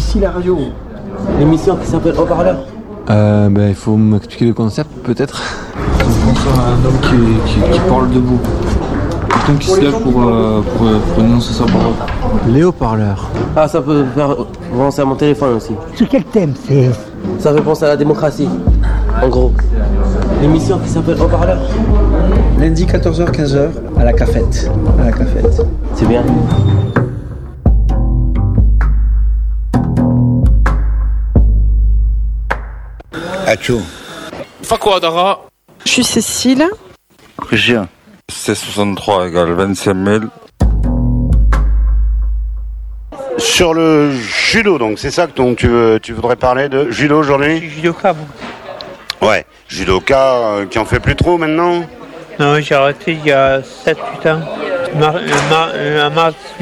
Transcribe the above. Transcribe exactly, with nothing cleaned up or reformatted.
ici la radio. L'émission qui s'appelle Haut-Parleur. Euh, bah, il faut m'expliquer le concept, peut-être. Je pense à un homme qui, qui, qui parle debout. Quelqu'un qui se lève pour, euh, pour, pour énoncer sa parole. Les haut-parleurs. Ah, ça peut faire penser à mon téléphone aussi. Sur quel thème c'est? Ça fait penser à la démocratie, en gros. L'émission qui s'appelle Haut-Parleur. Lundi quatorze heures quinze heures à la cafette. À la cafette. C'est bien. Achou. Fakouadara. Je suis Cécile. Rien. C soixante-trois égale vingt-cinq mille. Sur le judo, donc c'est ça que dont tu, veux, tu voudrais parler de judo aujourd'hui? Je suis judoka, bon. Ouais, judoka euh, qui en fait plus trop maintenant? Non, j'ai arrêté il y a sept huit ans. Mar- mar- un mars